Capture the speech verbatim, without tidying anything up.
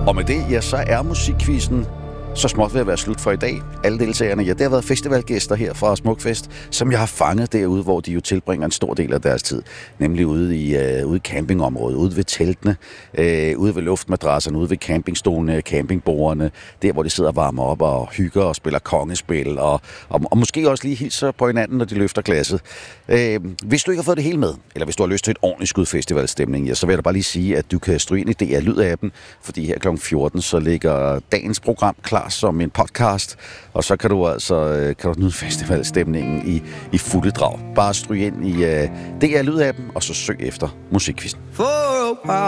Og med det, ja, så er musikquizzen så småt ved at være slut for i dag. Alle deltagerne, ja, det har været festivalgæster her fra Smukfest, som jeg har fanget derude, hvor de jo tilbringer en stor del af deres tid. Nemlig ude i, øh, ude i campingområdet, ude ved teltene, øh, ude ved luftmadrasserne, ude ved campingstolene, campingbordene, der hvor de sidder og varmer op og hygger og spiller kongespil, og, og, og måske også lige hilser på hinanden, når de løfter glasset. Øh, hvis du ikke har fået det hele med, eller hvis du har lyst til et ordentligt skud festivalstemning, ja, så vil jeg da bare lige sige, at du kan stryge ind i D R Lyd-appen, fordi her klokken fjorten, så ligger dagens program klar som en podcast, og så kan du altså kan du nyde festivalstemningen i, i fulde drag. Bare stryg ind i uh, D R Lyd-appen, og så søg efter musikquizzen.